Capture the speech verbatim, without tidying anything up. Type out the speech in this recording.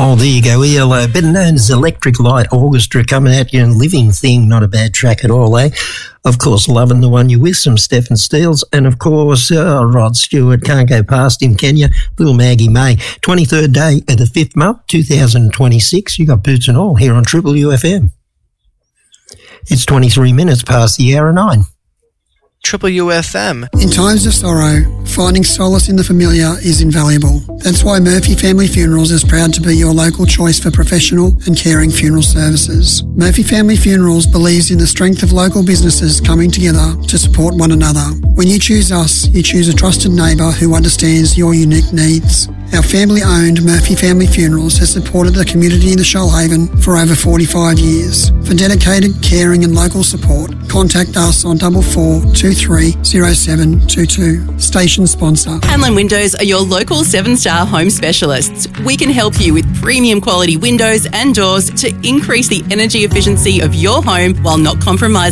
Oh, there you go, E L O, better known as Electric Light Orchestra, coming at you and Living Thing, not a bad track at all, eh? Of course, Loving the One You With, some Stephen Stills, and of course, uh, Rod Stewart, can't go past him, can you? Little Maggie May. twenty-third day of the fifth month, two thousand twenty-six, you got Boots and All here on Triple U F M. It's twenty-three minutes past the hour of nine. Triple U F M. In times of sorrow, finding solace in the familiar is invaluable. That's why Murphy Family Funerals is proud to be your local choice for professional and caring funeral services. Murphy Family Funerals believes in the strength of local businesses coming together to support one another. When you choose us, you choose a trusted neighbour who understands your unique needs. Our family-owned Murphy Family Funerals has supported the community in the Shoalhaven for over forty-five years. For dedicated, caring and local support, contact us on double four two three zero seven two two. Station sponsor. Hanlon Windows are your local seven-star home specialists. We can help you with premium quality windows and doors to increase the energy efficiency of your home while not compromising